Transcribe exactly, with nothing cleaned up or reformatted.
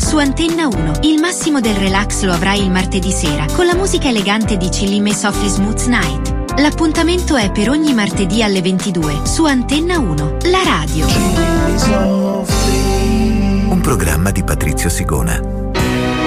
su Antenna uno. Il massimo del relax lo avrai il martedì sera con la musica elegante di Chillime Softly Smooth Night. L'appuntamento è per ogni martedì alle ventidue su Antenna uno, la radio. Un programma di Patrizio Sigona.